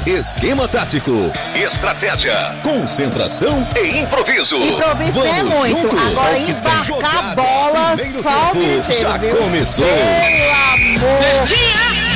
Esquema tático, estratégia, concentração e improviso. Improviso não é muito. Juntos. Agora embarcar a bola, só o griteiro, já viu? começou. Pelo amor de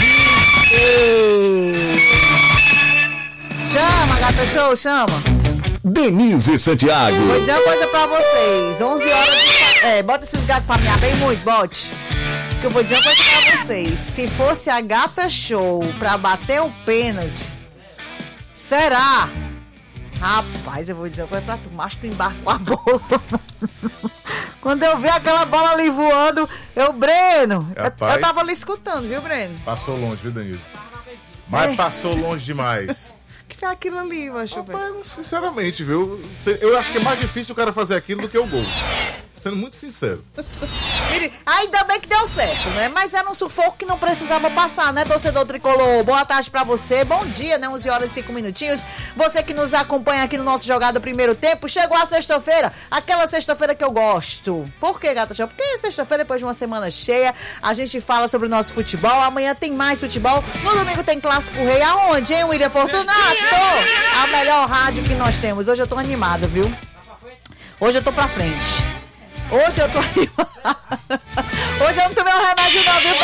Deus. Chama, Gata Show, chama. Denise Santiago. Vou dizer uma coisa pra vocês. 11 horas de... bota esses gatos pra mear bem muito, bote. Que eu vou dizer uma coisa pra vocês. Se fosse a Gata Show pra bater um pênalti, será? Rapaz, eu vou dizer uma coisa pra tu. Mas tu embarcou a bola. Quando eu vi aquela bola ali voando, Breno, Rapaz, eu tava ali escutando, viu, Breno? Passou longe, viu, Danilo? Mas passou longe demais. Que foi aquilo ali, macho? Rapaz, sinceramente, viu? Eu acho que é mais difícil o cara fazer aquilo do que o gol. Sendo muito sincero. Ainda bem que deu certo, né? Mas era um sufoco que não precisava passar, né, torcedor tricolor? Boa tarde pra você, bom dia, né? 11 horas e 5 minutinhos. Você que nos acompanha aqui no nosso Jogada Primeiro Tempo, chegou a sexta-feira, aquela sexta-feira que eu gosto. Por que, Gata Show? Porque sexta-feira, depois de uma semana cheia, a gente fala sobre o nosso futebol. Amanhã tem mais futebol. No domingo tem Clássico Rei. Aonde, hein, William Fortunato? A melhor rádio que nós temos. Hoje eu tô animada, viu? Hoje eu tô pra frente. Hoje eu tô animada. Hoje eu não tomei um remédio não, viu,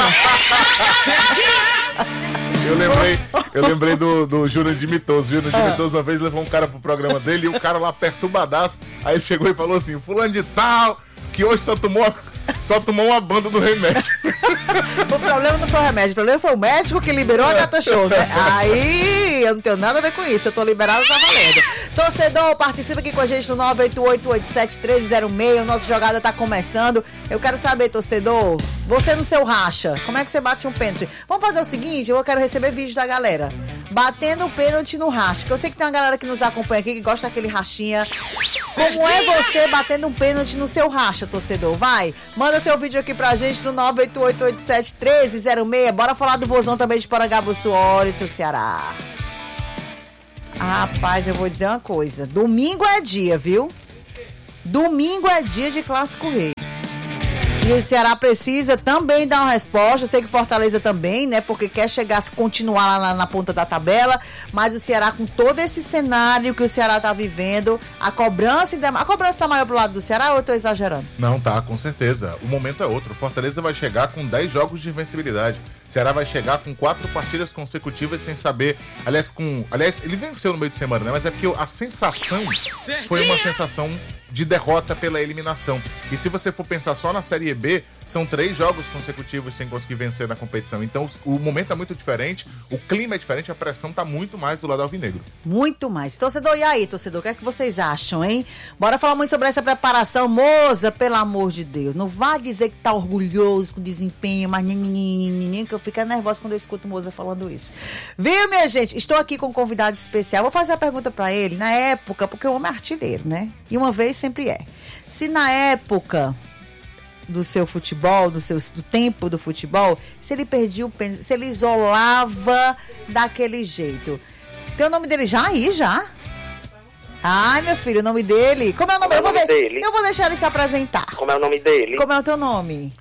Fernandinho? Eu lembrei do Júnior de Mitoso. Júnior de Mitoso uma vez levou um cara pro programa dele e o cara lá perturbadaço. Aí ele chegou e falou assim: fulano de tal, que hoje só tomou uma banda do remédio. O problema não foi o remédio, o problema foi o médico que liberou a Gata Show, né? Aí, eu não tenho nada a ver com isso, eu tô liberado, tá valendo. Torcedor, participa aqui com a gente no 988-87-1306, o nosso Jogada tá começando. Eu quero saber, torcedor, você no seu racha, como é que você bate um pênalti? Vamos fazer o seguinte, eu quero receber vídeo da galera batendo o pênalti no racha, que eu sei que tem uma galera que nos acompanha aqui, que gosta daquele rachinha. Como é você batendo um pênalti no seu racha, torcedor? Vai, manda seu vídeo aqui pra gente no 988-87-1306. Bora falar do vozão também de Porangabuçu, seu Ceará. Rapaz, eu vou dizer uma coisa. Domingo é dia, viu? Domingo é dia de Clássico Rei. E o Ceará precisa também dar uma resposta. Eu sei que Fortaleza também, né? Porque quer chegar, continuar lá na ponta da tabela. Mas o Ceará, com todo esse cenário que o Ceará tá vivendo, a cobrança tá maior pro lado do Ceará ou eu tô exagerando? Não, tá, com certeza. O momento é outro. Fortaleza vai chegar com 10 jogos de invencibilidade. O Ceará vai chegar com 4 partidas consecutivas sem saber. Aliás, ele venceu no meio de semana, né? Mas é porque a sensação foi uma sensação de derrota pela eliminação. E se você for pensar só na Série B, são 3 jogos consecutivos sem conseguir vencer na competição. Então o momento é muito diferente, o clima é diferente, a pressão tá muito mais do lado alvinegro. Muito mais. Torcedor, e aí, torcedor? O que é que vocês acham, hein? Bora falar muito sobre essa preparação. Moza, pelo amor de Deus, não vá dizer que tá orgulhoso com o desempenho, mas que eu fico nervosa quando eu escuto o Moza falando isso. Viu, minha gente? Estou aqui com um convidado especial. Vou fazer a pergunta pra ele, na época, porque o homem é artilheiro, né? E uma vez sempre é. Se na época do seu futebol, do tempo do futebol, se ele perdia o pênalti, se ele isolava daquele jeito. Tem o nome dele já aí, já? Ai, meu filho, o nome dele... Como é o nome, dele? Eu vou deixar ele se apresentar. Como é o nome dele? Como é o teu nome?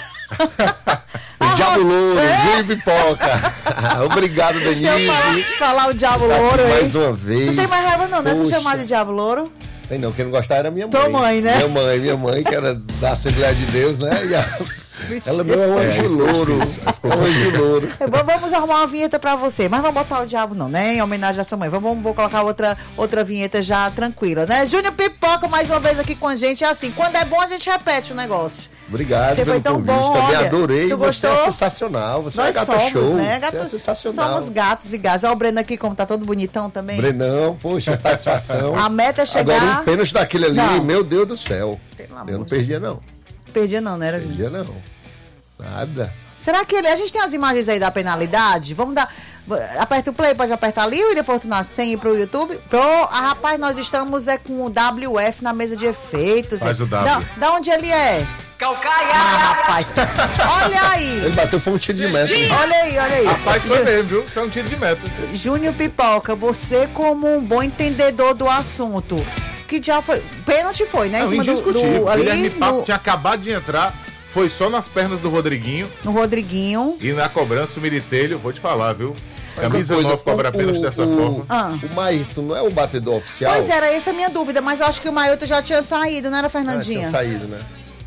Diabo Louro, Júnior Pipoca. Obrigado, Denise. Falar o Diabo Louro aí. Mais uma vez. Não tem mais raiva não, né? Se chamar de Diabo Louro. Tem não, quem não gostava era minha mãe. Tua mãe, né? Minha mãe, que era da Assembleia de Deus, né? Ela mesmo é um anjo louro. Vamos arrumar uma vinheta pra você, mas vamos botar o diabo não, né? Em homenagem a sua mãe. Vou colocar outra vinheta já tranquila, né? Júnior Pipoca mais uma vez aqui com a gente. É assim, quando é bom a gente repete o negócio. Obrigado, você foi tão convite. Bom, também olha, adorei. Você gostou? É sensacional. Você Nós é gata somos, show. Né? Você é sensacional. Somos gatos e gatas. Olha o Breno aqui como tá todo bonitão também. Brenão, poxa, satisfação. A meta é chegar... Agora um pênalti daquele ali, não. Meu Deus do céu. Eu não perdia não. Perdia não, né? Perdia não. Nada. Será que a gente tem as imagens aí da penalidade? Vamos dar... Aperta o play, pode apertar ali, William Fortunato, sem ir pro YouTube. Rapaz, nós estamos com o WF na mesa de efeitos. Faz o W. Da onde ele é? Calcaia! Rapaz, olha aí. Ele bateu, foi um tiro de meta. Olha aí. Rapaz, foi mesmo, viu? Isso é um tiro de meta. Júnior Pipoca, você como um bom entendedor do assunto, que já foi... Pênalti foi, né? Não, em cima indiscutível. ali Guilherme Papo tinha acabado de entrar, foi só nas pernas do Rodriguinho. No Rodriguinho. E na cobrança o Militelho, vou te falar, viu? Camisa 9 cobra pênalti dessa forma. O Maílton não é o batedor oficial? Pois era, essa é a minha dúvida, mas eu acho que o Maílton já tinha saído, não era, Fernandinha? Tinha saído, né?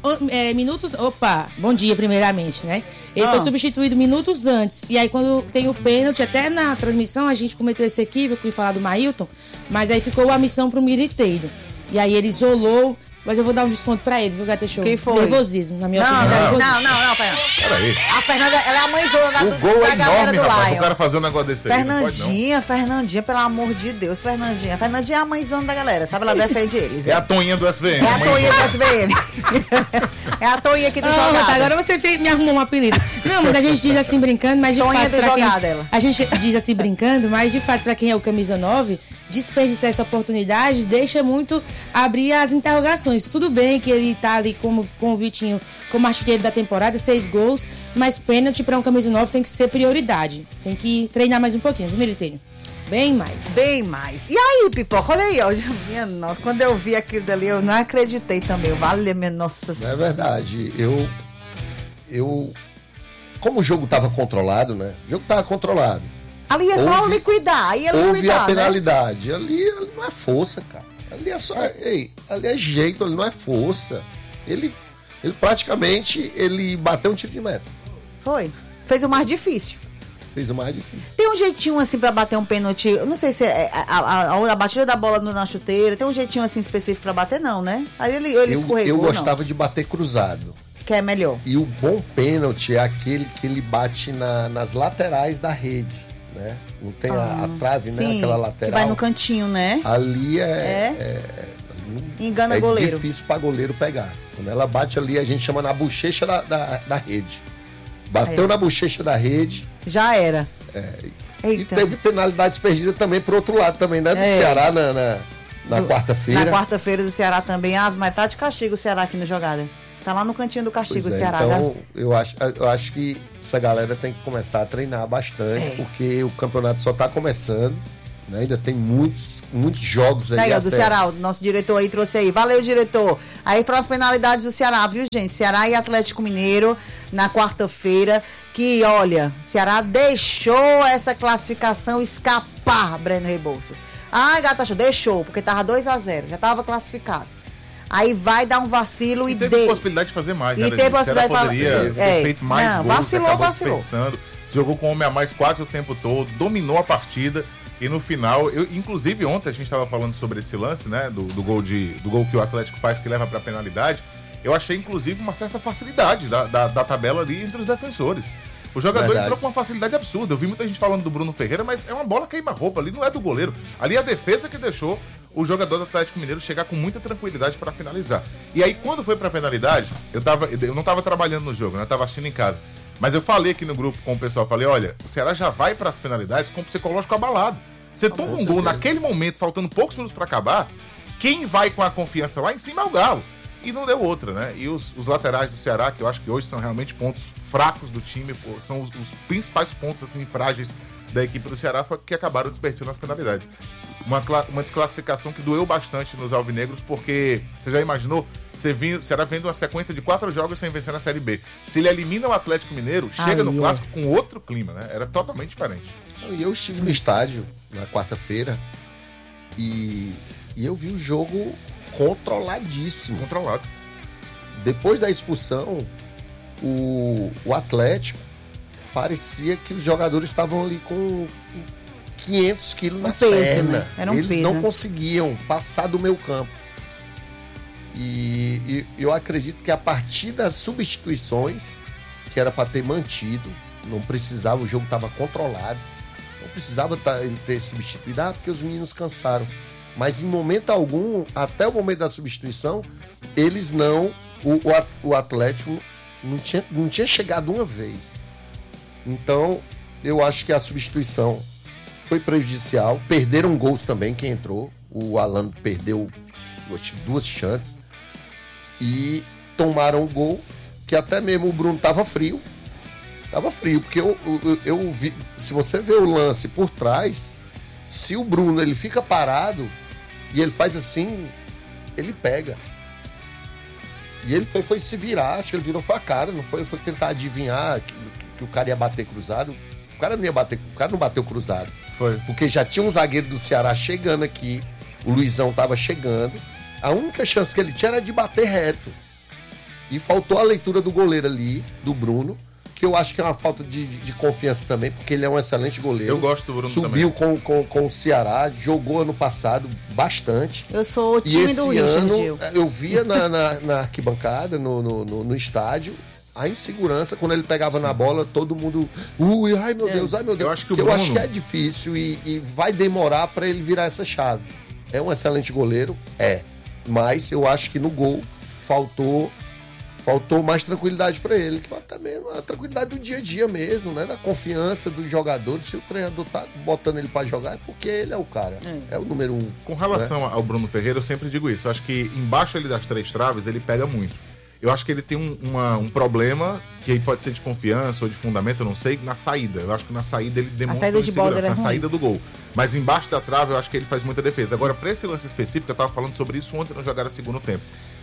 Bom dia primeiramente, né? Ele foi substituído minutos antes, e aí quando tem o pênalti, até na transmissão a gente cometeu esse equívoco em falar do Maílton, mas aí ficou a missão pro Militeiro, e aí ele isolou, mas eu vou dar um desconto pra ele, viu, Gata Show? Que foi? Nervosismo, na minha opinião. Não, Fernanda. Peraí. A Fernanda, ela é a mãezona O gol da é galera enorme, do rapaz, Lion. o cara fazer um negócio desse aí. Fernandinha, pelo amor de Deus, Fernandinha. Fernandinha é a mãezona da galera, sabe? Ela defende eles. É a Toinha do SVM. É a Toinha do SVM. É a Toinha aqui do Jogada. Agora você me arrumou um apelido. Não, mas a gente diz assim brincando, mas de Toinha fato... do Jogada, ela. A gente diz assim brincando, mas de fato, pra quem é o camisa 9, desperdiçar essa oportunidade deixa muito abrir as interrogações. Tudo bem que ele tá ali com o Vitinho como artilheiro da temporada, 6 gols, mas pênalti pra um camisa 9 tem que ser prioridade. Tem que treinar mais um pouquinho, viu, Militeiro? Bem mais. E aí, Pipoca, olha aí, ó. Minha nossa, quando eu vi aquilo dali, eu não acreditei também. Vale, minha nossa. Não é verdade. Eu como o jogo tava controlado, né? O jogo tava controlado. Ali é só liquidar. Aí houve a penalidade. Né? Ali não é força, cara. Ali é só. Ali é jeito, ali não é força. Ele praticamente bateu um tiro de meta. Foi. Fez o mais difícil. Tem um jeitinho assim pra bater um pênalti. Eu não sei se é a batida da bola na chuteira. Tem um jeitinho assim específico pra bater, não, né? Aí ele escorregou. Eu gostava de bater cruzado. Que é melhor. E o bom pênalti é aquele que ele bate nas laterais da rede, né? Não tem a trave, né? Sim, aquela lateral. Que vai no cantinho, né? Ali engana goleiro. É difícil pra goleiro pegar. Quando ela bate ali, a gente chama na bochecha da rede. Bateu na bochecha da rede. Já era. E teve penalidades perdidas também pro outro lado também, né? Do Ceará na quarta-feira. Na quarta-feira do Ceará também. Mas tá de castigo o Ceará aqui na jogada. Tá lá no cantinho do castigo o Ceará. Então, eu acho que essa galera tem que começar a treinar bastante, porque o campeonato só tá começando. Né? Ainda tem muitos jogos aí. Aí, do Ceará, o nosso diretor aí trouxe aí. Valeu, diretor. Aí foram as penalidades do Ceará, viu, gente? Ceará e Atlético Mineiro na quarta-feira. Que, olha, Ceará deixou essa classificação escapar, Breno Rebouças. Gata Show, deixou, porque tava 2-0, já tava classificado. Aí vai dar um vacilo e teve possibilidade de fazer mais, né? E teve possibilidade de poderia ter feito mais gols, vacilou. Jogou com o homem a mais quase o tempo todo, dominou a partida. E no final, inclusive ontem a gente estava falando sobre esse lance, né? Do gol que o Atlético faz, que leva para penalidade. Eu achei, inclusive, uma certa facilidade da tabela ali entre os defensores. O jogador entrou com uma facilidade absurda. Eu vi muita gente falando do Bruno Ferreira, mas é uma bola queima-roupa ali, não é do goleiro. Ali é a defesa que deixou o jogador do Atlético Mineiro chegar com muita tranquilidade para finalizar. E aí, quando foi para penalidade, eu não estava trabalhando no jogo, né? Eu estava assistindo em casa. Mas eu falei aqui no grupo com o pessoal, falei, olha, o Ceará já vai para as penalidades com o psicológico abalado. Você toma um gol naquele momento, faltando poucos minutos para acabar, quem vai com a confiança lá em cima é o Galo. E não deu outra, né? E os laterais do Ceará, que eu acho que hoje são realmente pontos fracos do time, são os principais pontos assim frágeis da equipe do Ceará, foi que acabaram desperdiçando nas penalidades. Uma desclassificação que doeu bastante nos alvinegros, porque você já imaginou? O Ceará vendo uma sequência de 4 jogos sem vencer na Série B. Se ele elimina o Atlético Mineiro, chega no clássico com outro clima, né? Era totalmente diferente. E eu estive no estádio na quarta-feira e eu vi o jogo controladíssimo. Controlado. Depois da expulsão, o Atlético parecia que os jogadores estavam ali com 500 quilos nas pernas. Né? Eles não conseguiam passar do meio campo. E eu acredito que a partir das substituições, que era para ter mantido, não precisava, o jogo estava controlado, não precisava ele ter substituído, porque os meninos cansaram. Mas em momento algum, até o momento da substituição, eles não, o Atlético não tinha chegado uma vez. Então, eu acho que a substituição foi prejudicial. Perderam gols também, quem entrou. O Alan perdeu 2 chances. E tomaram o gol, que até mesmo o Bruno tava frio. Tava frio, porque eu vi, se você vê o lance por trás, se o Bruno ele fica parado e ele faz assim, ele pega. E ele foi se virar, acho que ele virou foi a cara, não foi tentar adivinhar que o cara ia bater cruzado. O cara não bateu cruzado. Foi. Porque já tinha um zagueiro do Ceará chegando aqui, o Luizão tava chegando. A única chance que ele tinha era de bater reto. E faltou a leitura do goleiro ali, do Bruno, que eu acho que é uma falta de confiança também, porque ele é um excelente goleiro. Eu gosto do Bruno Subiu também. com o Ceará, jogou ano passado bastante. Eu sou o E time esse do Richard ano, Gil. eu via na arquibancada, no estádio, a insegurança, quando ele pegava na bola, todo mundo... ai meu Deus. Eu acho que o eu Bruno... acho que é difícil e vai demorar para ele virar essa chave. É um excelente goleiro? É. Mas eu acho que no gol faltou mais tranquilidade para ele, que até mesmo a tranquilidade do dia a dia mesmo, né? Da confiança do jogador. Se o treinador tá botando ele para jogar, é porque ele é o cara. É o número 1. Com relação ao Bruno Ferreira, eu sempre digo isso. Eu acho que embaixo ali das 3 traves, ele pega muito. Eu acho que ele tem um problema, que aí pode ser de confiança ou de fundamento, eu não sei, na saída. Eu acho que na saída ele demonstra saída de bola dele é na ruim. saída do gol. Mas embaixo da trave, eu acho que ele faz muita defesa. Agora, pra esse lance específico, eu tava falando sobre isso ontem no Jogar a Segundo Tempo.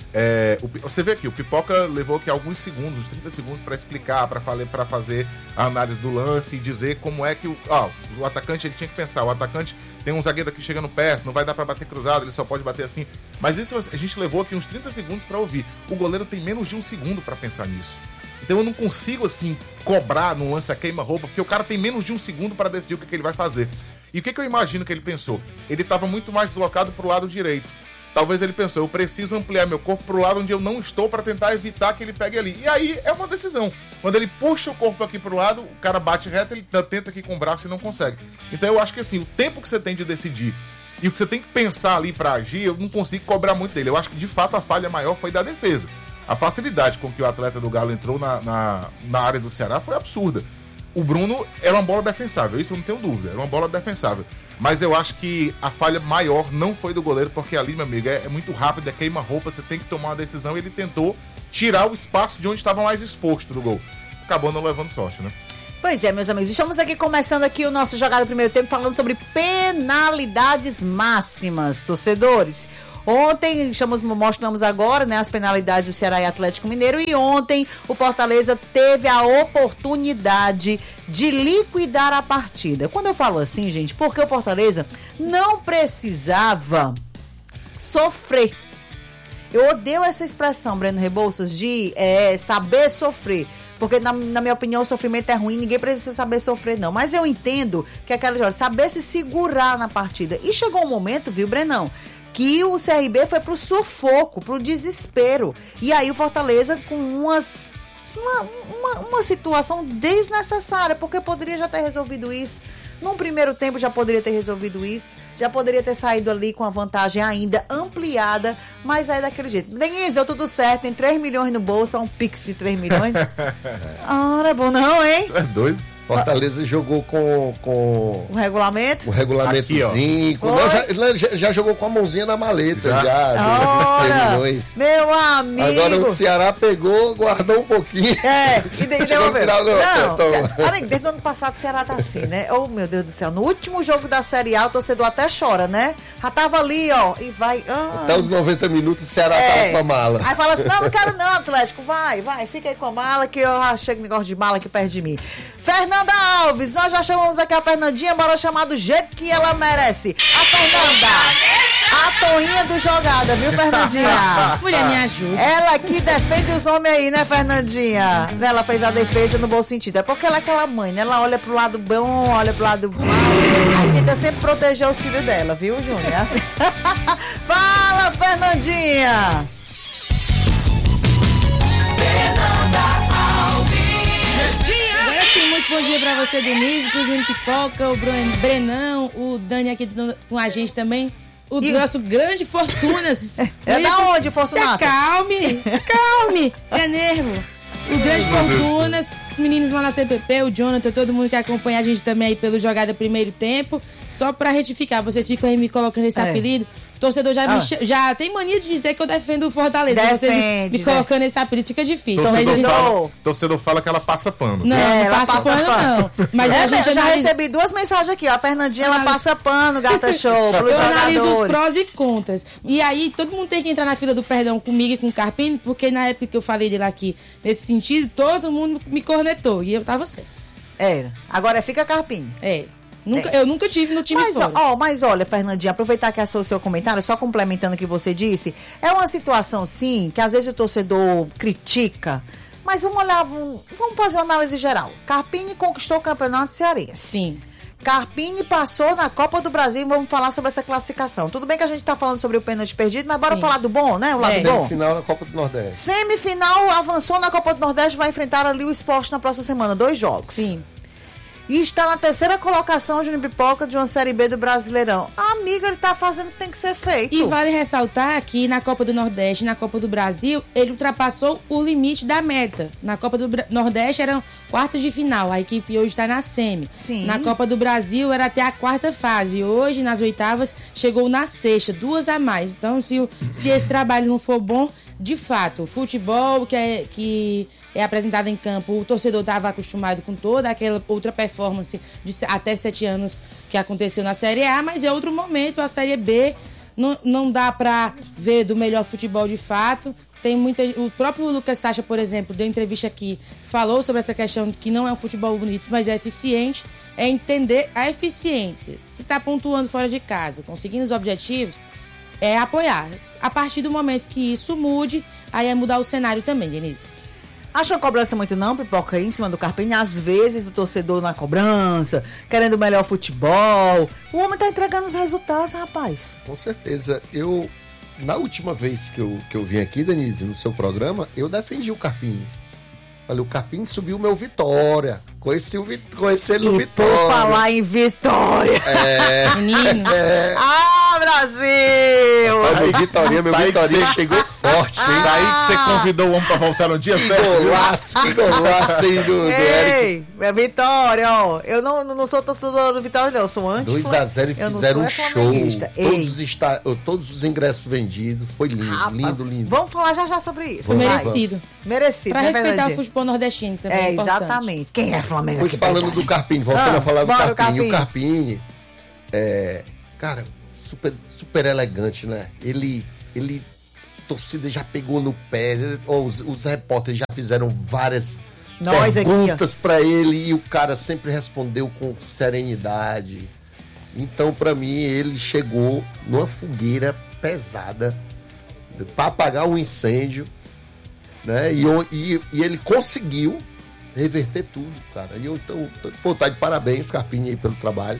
Você vê aqui, o Pipoca levou aqui alguns segundos, uns 30 segundos para explicar, para fazer a análise do lance e dizer como é que o atacante, ele tinha que pensar, o atacante tem um zagueiro aqui chegando perto, não vai dar para bater cruzado, ele só pode bater assim. Mas isso a gente levou aqui uns 30 segundos para ouvir. O goleiro tem menos de 1 segundo para pensar nisso. Então eu não consigo assim cobrar no lance a queima-roupa, porque o cara tem menos de 1 segundo para decidir o que ele vai fazer. E o que eu imagino que ele pensou? Ele estava muito mais deslocado pro lado direito. Talvez ele pensou, eu preciso ampliar meu corpo pro lado onde eu não estou para tentar evitar que ele pegue ali. E aí é uma decisão. Quando ele puxa o corpo aqui pro lado, o cara bate reto, ele tenta aqui com o braço e não consegue. Então eu acho que assim, o tempo que você tem de decidir e o que você tem que pensar ali para agir, eu não consigo cobrar muito dele. Eu acho que de fato a falha maior foi da defesa. A facilidade com que o atleta do Galo entrou na área do Ceará foi absurda. O Bruno era uma bola defensável, isso eu não tenho dúvida, era uma bola defensável. Mas eu acho que a falha maior não foi do goleiro, porque ali, meu amigo, é muito rápido, é queima-roupa, você tem que tomar uma decisão e ele tentou tirar o espaço de onde estava mais exposto no gol. Acabou não levando sorte, né? Pois é, meus amigos, estamos aqui começando aqui o nosso Jogada Primeiro Tempo falando sobre penalidades máximas, torcedores. Ontem, mostramos agora, né, as penalidades do Ceará e Atlético Mineiro, e ontem o Fortaleza teve a oportunidade de liquidar a partida. Quando eu falo assim, gente, porque o Fortaleza não precisava sofrer. Eu odeio essa expressão, Breno Rebouças, de saber sofrer. Porque, na minha opinião, o sofrimento é ruim, ninguém precisa saber sofrer, não. Mas eu entendo que aquela hora, saber se segurar na partida. E chegou um momento, viu, Brenão, que o CRB foi pro sufoco, pro desespero. E aí o Fortaleza com uma situação desnecessária, porque poderia já ter resolvido isso. Num primeiro tempo já poderia ter resolvido isso, já poderia ter saído ali com a vantagem ainda ampliada, mas aí daquele jeito. Denise, deu tudo certo, tem 3 milhões no bolso, um pix de 3 milhões. Não é bom não, hein? É doido. Fortaleza jogou com o regulamento? O regulamentozinho. Já jogou com a mãozinha na maleta. Ora, meu amigo. Agora o Ceará pegou, guardou um pouquinho. E devolveu. Não, amigo, desde o ano passado o Ceará tá assim, né? Oh, meu Deus do céu. No último jogo da Série A, o torcedor até chora, né? Já tava ali, ó, e vai... Até os 90 minutos o Ceará tava com a mala. Aí fala assim, não quero não, Atlético. Vai, fica aí com a mala, que eu já chego negócio de mala aqui perto de mim. Fernanda Alves, nós já chamamos aqui a Fernandinha, bora chamar do jeito que ela merece. A Fernanda, a toinha do Jogada, viu, Fernandinha? Mulher, me ajuda. Ela que defende os homens aí, né, Fernandinha? Ela fez a defesa no bom sentido. É porque ela é aquela mãe, né? Ela olha pro lado bom, olha pro lado mal. Aí tenta sempre proteger os filhos dela, viu, Júnior? É assim. Fala, Fernandinha! Agora sim, muito bom dia pra você, Denise, pro Júnior Pipoca, o Brenão, o Dani aqui com a gente também. O nosso grande Fortunas. Da onde, Fortunato? Se acalme, é nervo. O grande Fortunas, os meninos lá na CPP, o Jonathan, todo mundo que acompanha a gente também aí pelo Jogada Primeiro Tempo. Só pra retificar, vocês ficam aí me colocando esse apelido. O torcedor já tem mania de dizer que eu defendo o Fortaleza. Vocês me colocando esse apelido fica difícil. Torcedor fala que ela passa pano. Não passa pano não. Mas a gente já recebi 2 mensagens aqui, ó. A Fernandinha, ela passa pano, gata show. Eu analiso os prós e contras. E aí, todo mundo tem que entrar na fila do perdão comigo e com o Carpini, porque na época que eu falei dele aqui, nesse sentido, todo mundo me cornetou. E eu tava certo. Era. Agora fica Carpini. Eu nunca tive no time fora. Mas olha, Fernandinha, aproveitar que é o seu comentário, só complementando o que você disse, é uma situação, sim, que às vezes o torcedor critica, mas vamos fazer uma análise geral. Carpini conquistou o campeonato cearense. Sim. Carpini passou na Copa do Brasil e vamos falar sobre essa classificação. Tudo bem que a gente tá falando sobre o pênalti perdido, mas bora falar do bom, né? O lado bom. Semifinal na Copa do Nordeste. Semifinal, avançou na Copa do Nordeste, vai enfrentar ali o Sport na próxima semana. 2 jogos. Sim. E está na 3ª colocação, Júnior Pipoca, de uma Série B do Brasileirão. Amigo, ele tá fazendo o que tem que ser feito. E vale ressaltar que na Copa do Nordeste e na Copa do Brasil, ele ultrapassou o limite da meta. Na Copa do Nordeste eram quartas de final, a equipe hoje está na semi. Sim. Na Copa do Brasil era até a 4ª fase. E hoje, nas 8ª, chegou na 6ª, 2 a mais. Então, se esse trabalho não for bom, de fato, o futebol que é apresentado em campo, o torcedor estava acostumado com toda aquela outra performance de até 7 anos que aconteceu na Série A, mas é outro momento, a Série B não dá para ver do melhor futebol de fato. O próprio Lucas Sacha, por exemplo, deu entrevista aqui, falou sobre essa questão de que não é um futebol bonito, mas é eficiente, é entender a eficiência. Se está pontuando fora de casa, conseguindo os objetivos, é apoiar. A partir do momento que isso mude, aí é mudar o cenário também, Denise. Acha uma cobrança muito não, Pipoca, aí em cima do Carpini? Às vezes o torcedor na cobrança, querendo o melhor futebol. O homem tá entregando os resultados, rapaz. Com certeza. Na última vez que eu vim aqui, Denise, no seu programa, eu defendi o Carpini. Falei, o Carpini subiu o meu Vitória. Conheci ele no Vitória. Por falar em Vitória. Menino. Brasil! Meu Vitorinha chegou forte, hein? Daí que você convidou o homem pra voltar no dia certo. Que golaço, hein, do Eric. Ei, Vitória, ó. Eu não sou torcedor do Vitória, não. Eu sou anti. 2-0 e fizeram um show. Todos os ingressos vendidos. Foi lindo, lindo. Vamos falar já sobre isso. Merecido. Merecido. Pra respeitar o futebol nordestino também. É exatamente. Quem é Flamengo? Pois falando do Carpini, voltando a falar do Carpini. O Carpini, cara, super elegante, né? Ele torcida já pegou no pé, os repórteres já fizeram várias perguntas pra ele e o cara sempre respondeu com serenidade. Então, pra mim, ele chegou numa fogueira pesada pra apagar um incêndio, né? E ele conseguiu reverter tudo, cara. E eu, então, tá de parabéns, Carpini, aí pelo trabalho.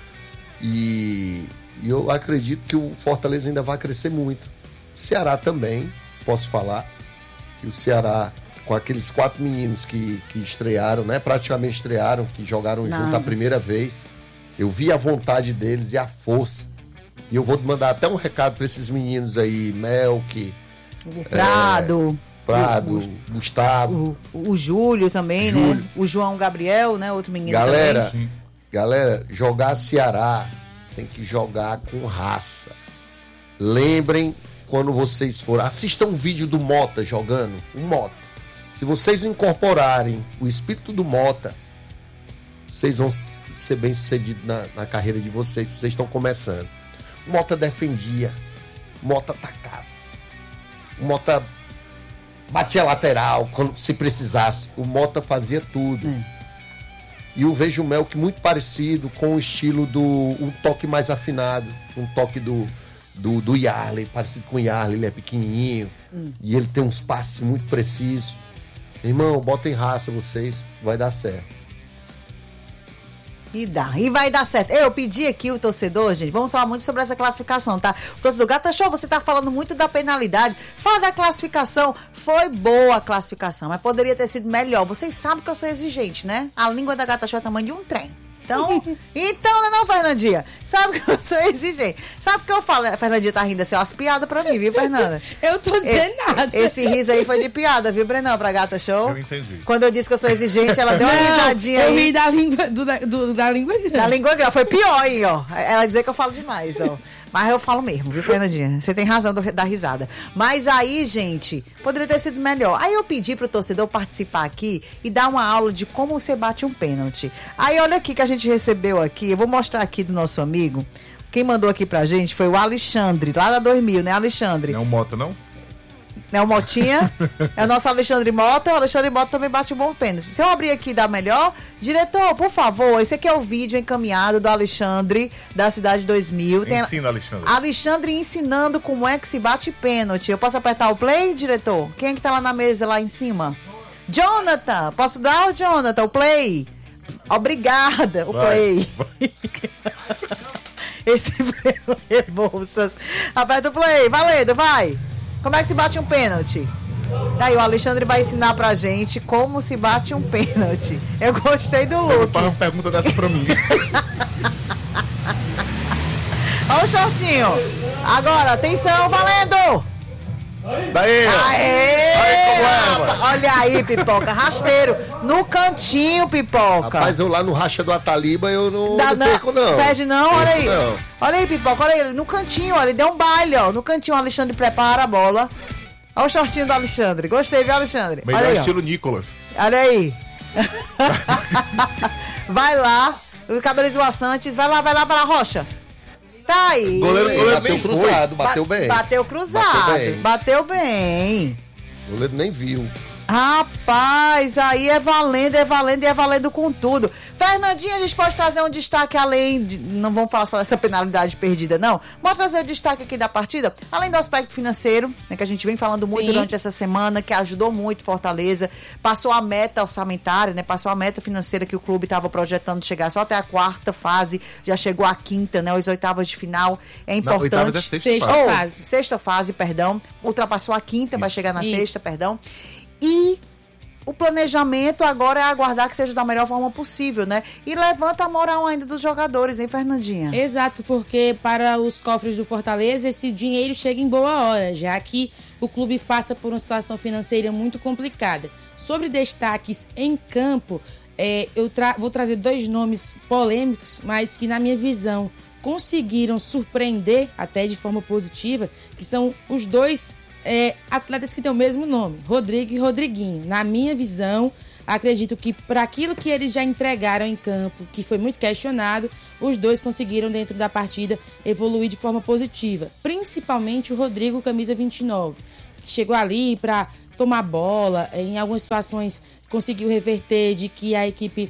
E eu acredito que o Fortaleza ainda vai crescer muito. O Ceará também, posso falar, que o Ceará, com aqueles 4 meninos que estrearam, né? Praticamente estrearam, que jogaram junto a primeira vez. Eu vi a vontade deles e a força. E eu vou mandar até um recado para esses meninos aí, Melk, Prado, Gustavo. O Júlio também, né? O João Gabriel, né? Outro menino também. Galera, jogar Ceará tem que jogar com raça. Lembrem, quando vocês forem, assistam um vídeo do Mota jogando, o Mota. Se vocês incorporarem o espírito do Mota, vocês vão ser bem-sucedidos na carreira de vocês, vocês estão começando. O Mota defendia, o Mota atacava, o Mota batia lateral quando se precisasse, o Mota fazia tudo. E eu vejo o Melk muito parecido com o estilo um toque mais afinado, um toque do Yarley, parecido com o Yarley, ele é pequenininho e ele tem uns passes muito precisos. Irmão, botem raça vocês, vai dar certo. E vai dar certo. Eu pedi aqui o torcedor, gente, vamos falar muito sobre essa classificação, tá? O torcedor Gata Show, você tá falando muito da penalidade. Fala da classificação. Foi boa a classificação, mas poderia ter sido melhor. Vocês sabem que eu sou exigente, né? A língua da Gata Show é o tamanho de um trem. Então, não, Fernandinha? Sabe que eu sou exigente. Sabe o que eu falo? A Fernandinha tá rindo assim, umas piadas pra mim, viu, Fernanda? Eu tô dizendo nada. Esse riso aí foi de piada, viu, Brenão, pra Gata Show? Eu entendi. Quando eu disse que eu sou exigente, ela deu uma risadinha aí. Eu ri da língua da língua grande. Da língua grande, foi pior, hein, ó. Ela dizer que eu falo demais, ó. Mas eu falo mesmo, viu, Fernandinha? Você tem razão da risada. Mas aí, gente, poderia ter sido melhor. Aí eu pedi pro torcedor participar aqui e dar uma aula de como você bate um pênalti. Aí olha aqui que a gente recebeu aqui, eu vou mostrar aqui do nosso amigo. Quem mandou aqui pra gente foi o Alexandre, lá da 2000, né, Alexandre? Não é o Mota, não? É o Motinha, é o nosso Alexandre Mota. O Alexandre Mota também bate um bom pênalti. Se eu abrir aqui da melhor, diretor, por favor, esse aqui é o vídeo encaminhado do Alexandre, da Cidade 2000. Ensina, Alexandre. Alexandre ensinando como é que se bate pênalti. Eu posso apertar o play, diretor? Quem é que tá lá na mesa, lá em cima? Jonathan! Posso dar, Jonathan, o play? Obrigada, o play. Esse play, bolsas. Aperta o play, valendo, vai! Como é que se bate um pênalti? Daí o Alexandre vai ensinar pra gente como se bate um pênalti. Eu gostei do look. Faz uma pergunta dessa pra mim. Olha o shortinho. Agora, atenção, valendo! Daí! Aê! Aí, olha aí, Pipoca, rasteiro. No cantinho, Pipoca. Rapaz, eu lá no racha do Ataliba, eu não perco, não. Perde não, olha aí. Não. Olha aí, Pipoca, olha aí. No cantinho, olha, ele deu um baile, ó. No cantinho, o Alexandre prepara a bola. Olha o shortinho do Alexandre. Gostei, viu, Alexandre? Melhor olha aí, estilo Nicolas. Olha aí. Vai lá. O cabelo esvoaçantes. Vai lá, Rocha. Tá aí. Goleiro Bateu cruzado, bateu bem. Bateu cruzado. Bateu bem. O goleiro nem viu. Rapaz, aí é valendo com tudo. Fernandinha, a gente pode trazer um destaque além de... Não vamos falar só dessa penalidade perdida, não. Vamos trazer o destaque aqui da partida, além do aspecto financeiro, né, que a gente vem falando muito durante essa semana, que ajudou muito Fortaleza. Passou a meta orçamentária, né? Passou a meta financeira que o clube estava projetando chegar só até a quarta fase. Já chegou à quinta, né? As oitavas de final. É importante. Não, Sexta fase, perdão. Ultrapassou a quinta, vai chegar na sexta, perdão. E o planejamento agora é aguardar que seja da melhor forma possível, né? E levanta a moral ainda dos jogadores, hein, Fernandinha? Exato, porque para os cofres do Fortaleza esse dinheiro chega em boa hora, já que o clube passa por uma situação financeira muito complicada. Sobre destaques em campo, vou trazer dois nomes polêmicos, mas que na minha visão conseguiram surpreender até de forma positiva, que são os dois atletas que têm o mesmo nome, Rodrigo e Rodriguinho. Na minha visão, acredito que para aquilo que eles já entregaram em campo, que foi muito questionado, os dois conseguiram dentro da partida evoluir de forma positiva. Principalmente o Rodrigo, camisa 29, que chegou ali para tomar bola, em algumas situações conseguiu reverter de que a equipe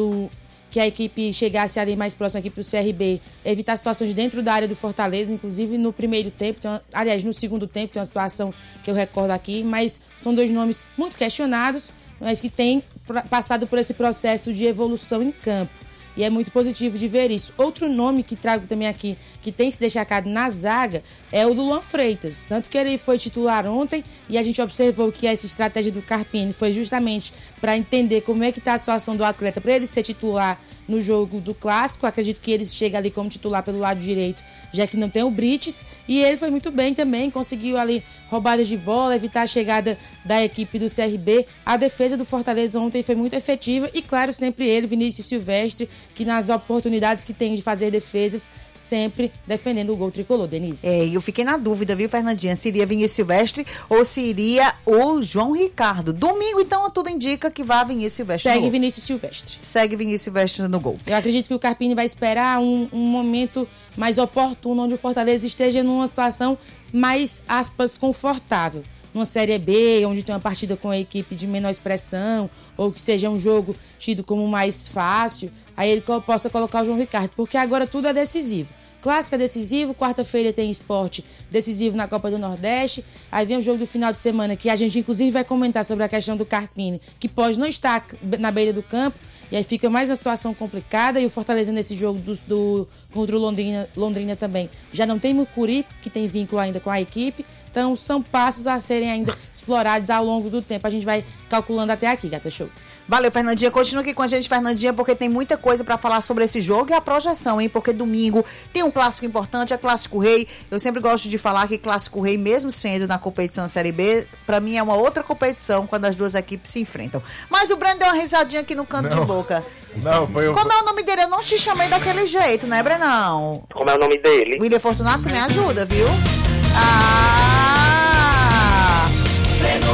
chegasse ali mais próxima aqui para o CRB, evitar situações dentro da área do Fortaleza, inclusive no primeiro tempo, no segundo tempo tem uma situação que eu recordo aqui, mas são dois nomes muito questionados, mas que têm passado por esse processo de evolução em campo. E é muito positivo de ver isso. Outro nome que trago também aqui, que tem se destacado na zaga, é o do Luan Freitas. Tanto que ele foi titular ontem e a gente observou que essa estratégia do Carpini foi justamente para entender como é que está a situação do atleta, para ele ser titular no jogo do Clássico. Acredito que ele chega ali como titular pelo lado direito, já que não tem o Brites. E ele foi muito bem também, conseguiu ali roubadas de bola, evitar a chegada da equipe do CRB. A defesa do Fortaleza ontem foi muito efetiva e, claro, sempre ele, Vinícius Silvestre, que nas oportunidades que tem de fazer defesas, sempre defendendo o gol tricolor, Denise. Eu fiquei na dúvida, viu, Fernandinha, se iria Vinícius Silvestre ou se iria o João Ricardo. Domingo, então, tudo indica que vá Vinícius Silvestre. Segue Vinícius Silvestre. Segue Vinícius Silvestre no gol. Eu acredito que o Carpini vai esperar um momento mais oportuno, onde o Fortaleza esteja numa situação mais, aspas, confortável. Numa Série B, onde tem uma partida com a equipe de menor expressão, ou que seja um jogo tido como mais fácil, aí ele possa colocar o João Ricardo, porque agora tudo é decisivo. Clássico é decisivo, quarta-feira tem Sport decisivo na Copa do Nordeste, aí vem o jogo do final de semana, que a gente inclusive vai comentar sobre a questão do Carpini, que pode não estar na beira do campo, e aí fica mais uma situação complicada, e o Fortaleza nesse jogo contra o Londrina também já não tem Mucuri, que tem vínculo ainda com a equipe. Então são passos a serem ainda explorados ao longo do tempo. A gente vai calculando até aqui, Gata Show. Valeu, Fernandinha. Continua aqui com a gente, Fernandinha, porque tem muita coisa pra falar sobre esse jogo e a projeção, hein? Porque domingo tem um clássico importante, é Clássico Rei. Eu sempre gosto de falar que Clássico Rei, mesmo sendo na competição Série B, pra mim é uma outra competição quando as duas equipes se enfrentam. Mas o Breno deu uma risadinha aqui no canto de boca. Não, foi o... Como é o nome dele? Eu não te chamei daquele jeito, né, Brenão? Como é o nome dele? William Fortunato, me ajuda, viu? Breno Rebouças.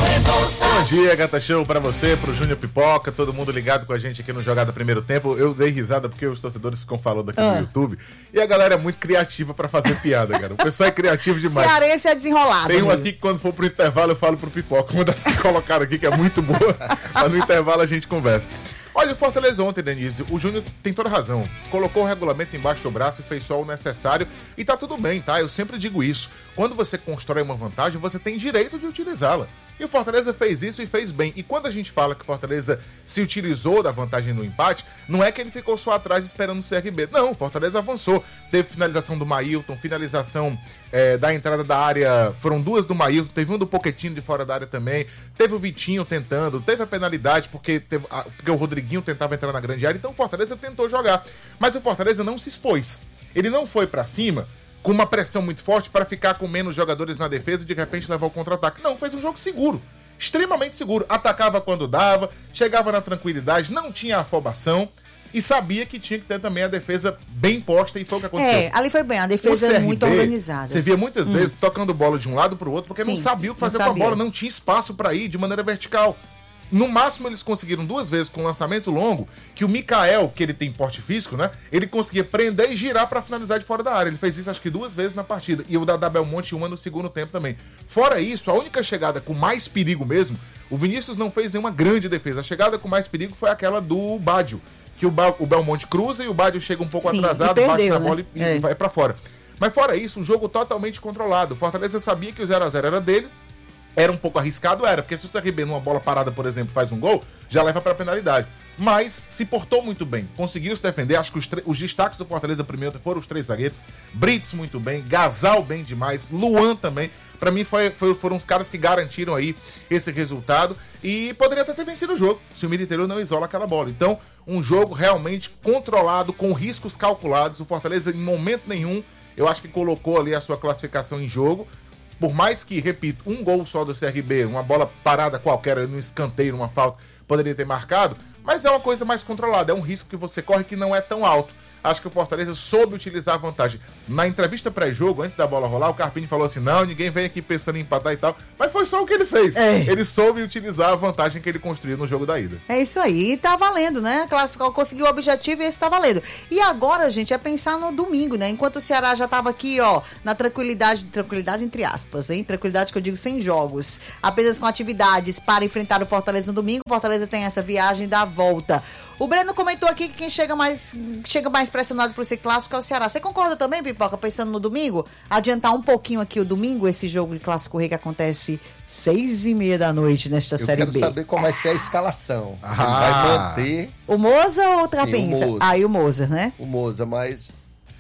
Bom dia, Gata Show, pra você, pro Júnior Pipoca, todo mundo ligado com a gente aqui no Jogada Primeiro Tempo. Eu dei risada porque os torcedores ficam falando aqui no YouTube e a galera é muito criativa pra fazer piada, cara. O pessoal é criativo demais. Cearense é desenrolado. Tem um aqui que quando for pro intervalo eu falo pro Pipoca. Uma das que colocaram aqui que é muito boa, mas no intervalo a gente conversa. Olha, o Fortaleza ontem, Denise, o Júnior tem toda razão. Colocou o regulamento embaixo do braço e fez só o necessário. E tá tudo bem, tá? Eu sempre digo isso. Quando você constrói uma vantagem, você tem direito de utilizá-la. E o Fortaleza fez isso e fez bem. E quando a gente fala que o Fortaleza se utilizou da vantagem no empate, não é que ele ficou só atrás esperando o CRB. Não, o Fortaleza avançou. Teve finalização do Maílton, finalização da entrada da área. Foram duas do Maílton, teve um do Pochettino de fora da área também. Teve o Vitinho tentando, teve a penalidade porque o Rodriguinho tentava entrar na grande área. Então o Fortaleza tentou jogar. Mas o Fortaleza não se expôs. Ele não foi pra cima com uma pressão muito forte para ficar com menos jogadores na defesa e de repente levar o contra-ataque. Não, fez um jogo seguro, extremamente seguro. Atacava quando dava, chegava na tranquilidade, não tinha afobação e sabia que tinha que ter também a defesa bem posta e foi o que aconteceu. Ali foi bem, a defesa CRB, muito organizada. Você via muitas vezes tocando bola de um lado para o outro porque Sim, não sabia o que fazer não com a sabia. bola, não tinha espaço para ir de maneira vertical. No máximo, eles conseguiram duas vezes com um lançamento longo, que o Mikael, que ele tem porte físico, né? Ele conseguia prender e girar pra finalizar de fora da área. Ele fez isso acho que duas vezes na partida. E o da Belmonte uma no segundo tempo também. Fora isso, a única chegada com mais perigo mesmo, o Vinícius não fez nenhuma grande defesa. A chegada com mais perigo foi aquela do Bádio, que o Belmonte cruza e o Bádio chega um pouco atrasado, perdeu, bate na né? bola e vai pra fora. Mas fora isso, um jogo totalmente controlado. O Fortaleza sabia que o 0x0 era dele. Era um pouco arriscado, porque se o CRB numa bola parada, por exemplo, faz um gol, já leva pra penalidade. Mas se portou muito bem, conseguiu se defender. Acho que os destaques do Fortaleza primeiro foram os três zagueiros. Brits muito bem, Gasal bem demais, Luan também. Pra mim foram os caras que garantiram aí esse resultado e poderia até ter vencido o jogo se o Militeiro não isola aquela bola. Então, um jogo realmente controlado, com riscos calculados. O Fortaleza, em momento nenhum, eu acho que colocou ali a sua classificação em jogo. Por mais que, repito, um gol só do CRB, uma bola parada qualquer, num escanteio, numa falta, poderia ter marcado, mas é uma coisa mais controlada, é um risco que você corre que não é tão alto. Acho que o Fortaleza soube utilizar a vantagem. Na entrevista pré-jogo, antes da bola rolar, o Carpini falou assim, não, ninguém vem aqui pensando em empatar e tal, mas foi só o que ele fez. Ele soube utilizar a vantagem que ele construiu no jogo da ida. É isso aí, tá valendo, né? Classical conseguiu o objetivo e esse tá valendo. E agora, gente, é pensar no domingo, né? Enquanto o Ceará já tava aqui, ó, na tranquilidade entre aspas, hein? Tranquilidade que eu digo sem jogos, apenas com atividades para enfrentar o Fortaleza no domingo. O Fortaleza tem essa viagem da volta. O Breno comentou aqui que quem chega mais pressionado por esse clássico é o Ceará. Você concorda também, Pipoca, pensando no domingo? Adiantar um pouquinho aqui o domingo, esse jogo de Clássico Rei que acontece 6h30 da noite nesta Série B. Eu quero saber como vai ser a escalação. Ele vai manter... O Moza ou o Trapinza? Sim, o Moza. Aí o Moza, né? O Moza, mas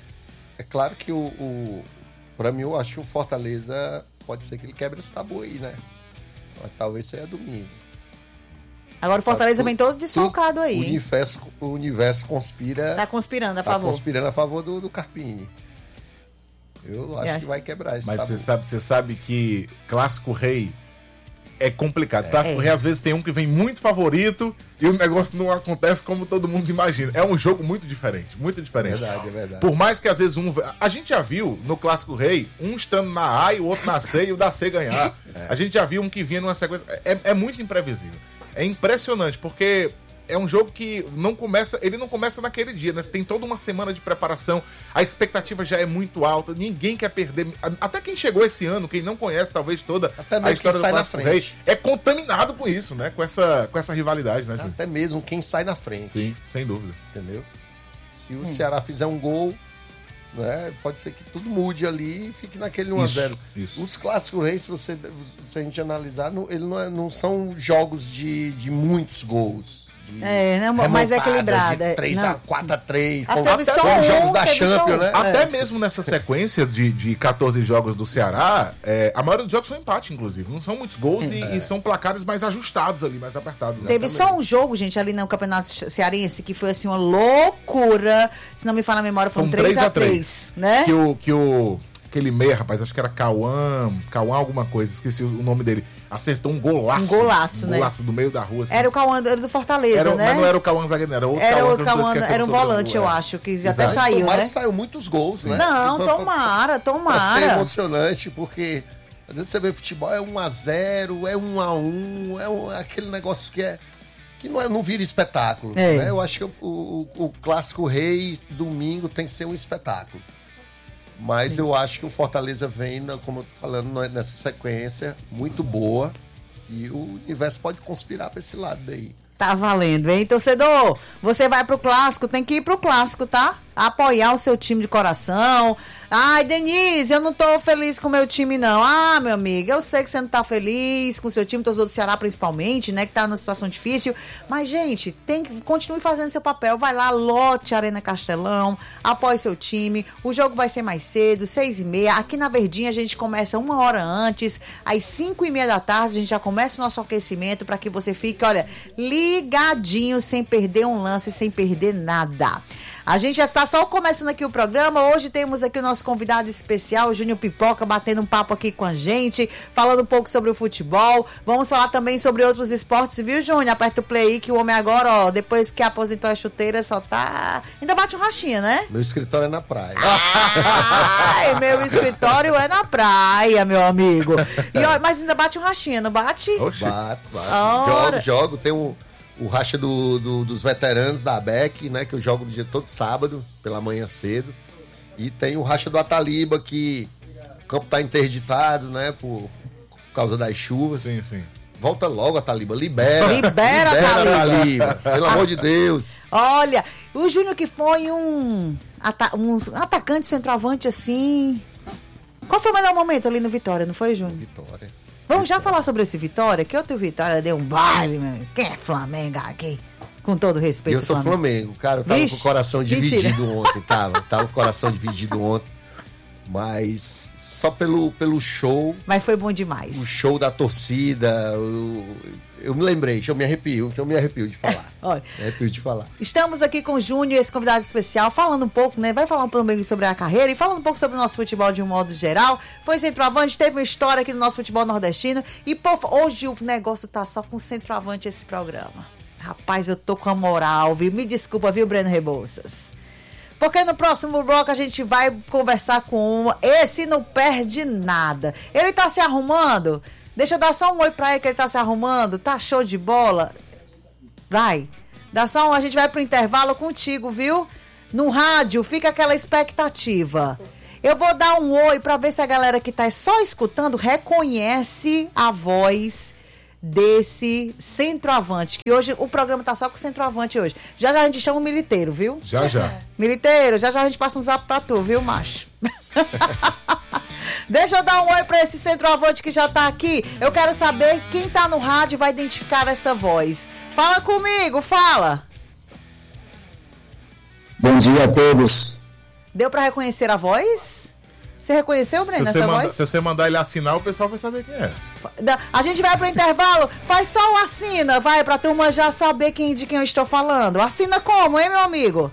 é claro que pra mim, eu acho que o Fortaleza pode ser que ele quebre esse tabu aí, né? Mas talvez seja domingo. Agora o Fortaleza vem todo desfalcado aí. O universo conspira. Tá conspirando a favor. Tá conspirando a favor do Carpini. Eu acho que vai quebrar esse Mas tabu. você sabe que Clássico Rei é complicado. Clássico Rei, às vezes, tem um que vem muito favorito e o negócio não acontece como todo mundo imagina. É um jogo muito diferente, muito diferente. É verdade. Por mais que, às vezes, a gente já viu no Clássico Rei, um estando na A e o outro na C e o da C ganhar. A gente já viu um que vinha numa sequência. É muito imprevisível. É impressionante, porque é um jogo que ele não começa naquele dia, né? Tem toda uma semana de preparação, a expectativa já é muito alta, ninguém quer perder. Até quem chegou esse ano, quem não conhece talvez toda a história do Clássico Rei, é contaminado com isso, né? Com essa rivalidade, né, Júlio? Até mesmo quem sai na frente. Sim, sem dúvida. Entendeu? Se o Ceará fizer um gol, né, pode ser que tudo mude ali e fique naquele 1x0. Isso. Os Clássicos Reis, se a gente analisar, ele não são jogos de muitos gols. Mais equilibrada. De 3x4x3. Teve só os jogos da teve Champions, né? Até mesmo nessa sequência de 14 jogos do Ceará, a maioria dos jogos são empate, inclusive. Não são muitos gols e são placares mais ajustados ali, mais apertados. Teve só um jogo, gente, ali no Campeonato Cearense, que foi assim uma loucura. Se não me falha a memória, foi um 3x3, né? Aquele meia, rapaz, acho que era Cauã alguma coisa, esqueci o nome dele. Acertou um golaço. Um golaço, né? Um golaço do meio da rua. Assim. Era o Cauã, era do Fortaleza, né? Mas não era o Cauã zagueiro, era outro Era Cauã. o Cauã, era um volante, eu acho, que Exato. até saiu, tomara né? que saiu muitos gols, né? Não, tomara. Vai ser emocionante, porque Às vezes você vê futebol, é 1-0, é 1-1, aquele negócio que não vira espetáculo. Né? Eu acho que o Clássico Rei, domingo, tem que ser um espetáculo. Mas eu acho que o Fortaleza vem, como eu tô falando, nessa sequência muito boa. E o universo pode conspirar para esse lado daí. Tá valendo, hein? Torcedor, você vai pro Clássico, tem que ir pro Clássico, tá? Apoiar o seu time de coração. Ai, Denise, eu não tô feliz com o meu time, não. Ah, meu amigo, eu sei que você não tá feliz com o seu time, torcedor do Ceará principalmente, né? Que tá numa situação difícil. Mas, gente, continue fazendo seu papel. Vai lá, lote Arena Castelão, apoie seu time. O jogo vai ser mais cedo, 6h30. Aqui na Verdinha a gente começa 1 hora antes. Às 5h30 da tarde a gente já começa o nosso aquecimento para que você fique, olha, ligadinho, sem perder um lance, sem perder nada. A gente já está só começando aqui o programa. Hoje temos aqui o nosso convidado especial, o Júnior Pipoca, batendo um papo aqui com a gente, falando um pouco sobre o futebol. Vamos falar também sobre outros esportes, viu, Júnior? Aperta o play aí que o homem agora, ó, depois que aposentou a chuteira, só tá... Ainda bate um rachinha, né? Meu escritório é na praia. Ai, meu escritório é na praia, meu amigo. E, ó, mas ainda bate um rachinha, não bate? Oxi. Bate. Jogo. Tem o racha dos veteranos da ABEC, né? Que eu jogo no dia todo sábado, pela manhã cedo. E tem o racha do Ataliba, que o campo tá interditado, né? Por causa das chuvas. Sim. Volta logo, Ataliba. Libera, Ataliba. Pelo amor de Deus. Olha, o Júnior que foi um atacante centroavante assim... Qual foi o melhor momento ali no Vitória, não foi, Júnior? Vitória. Vamos já falar sobre esse Vitória? Que outro Vitória deu um baile, meu amigo. Quem é Flamengo aqui? Com todo respeito. Eu sou Flamengo, cara. Eu tava com o coração dividido ontem, tava com o coração dividido ontem. Mas só pelo show. Mas foi bom demais. O show da torcida. Eu me lembrei, deixa eu me arrepio de falar. Olha, me arrepio de falar. Estamos aqui com o Júnior, esse convidado especial, falando um pouco, né? Vai falar um pouco sobre a carreira e falando um pouco sobre o nosso futebol de um modo geral. Foi centroavante, teve uma história aqui no nosso futebol nordestino. E, pô, hoje o negócio tá só com centroavante esse programa. Rapaz, eu tô com a moral, viu? Me desculpa, viu, Breno Rebouças? Porque no próximo bloco a gente vai conversar com esse não perde nada. Ele tá se arrumando? Deixa eu dar só um oi pra ele que ele tá se arrumando. Tá show de bola? Vai. A gente vai pro intervalo contigo, viu? No rádio, fica aquela expectativa. Eu vou dar um oi pra ver se a galera que tá só escutando reconhece a voz desse centroavante, que hoje o programa tá só com centroavante hoje. Já a gente chama o Militeiro, viu? Já. Militeiro, já a gente passa um zap pra tu, viu, macho? Deixa eu dar um oi pra esse centroavante que já tá aqui. Eu quero saber quem tá no rádio vai identificar essa voz. Fala comigo, fala. Bom dia a todos. Deu pra reconhecer a voz? Você reconheceu, Breno, essa voz? Se você mandar ele assinar, o pessoal vai saber quem é. A gente vai pro intervalo, faz só o assina, vai, pra turma já saber de quem eu estou falando. Assina como, hein, meu amigo?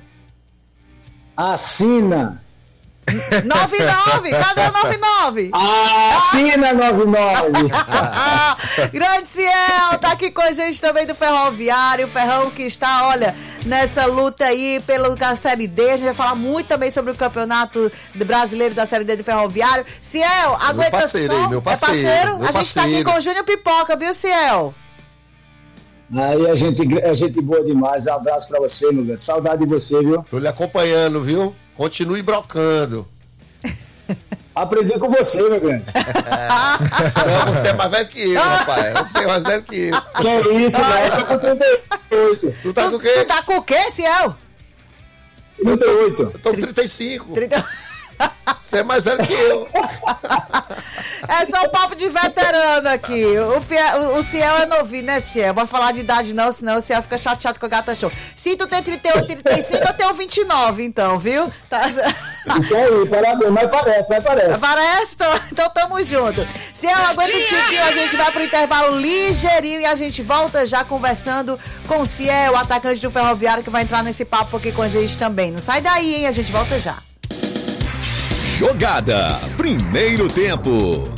Assina. 99, cadê o 99? Assina 99. Grande Ciel, tá aqui com a gente também do Ferroviário, o Ferrão que está, olha, nessa luta aí pela Série D. A gente vai falar muito também sobre o campeonato brasileiro da Série D do Ferroviário. Ciel, aguenta só. Meu parceiro. É parceiro? A gente tá aqui com o Júnior Pipoca, viu, Ciel? Aí a gente boa demais. Um abraço pra você, meu velho. Saudade de você, viu? Tô lhe acompanhando, viu? Continue brocando. Aprendi com você, meu grande. Não, você é mais velho que eu, rapaz. Você é mais velho que eu. Que é isso, velho? Eu tô com 38. Tu tá com o quê? Tu tá com o quê, Ciel? 38. Eu tô com 35. 30... Você é mais velho que eu. É só um papo de veterano aqui. O Ciel é novinho, né, Ciel? Vou falar de idade não, senão o Ciel fica chateado com a Gata Show. Se tu tem 38, 35, eu tenho 29, então, viu? Tá... Isso aí, parabéns, mas parece. Parece? Então tamo junto. Ciel, aguenta o tiquinho, a gente vai pro intervalo ligeirinho e a gente volta já conversando com o Ciel, o atacante do Ferroviário, que vai entrar nesse papo aqui com a gente também. Não sai daí, hein? A gente volta já. Jogada, primeiro tempo.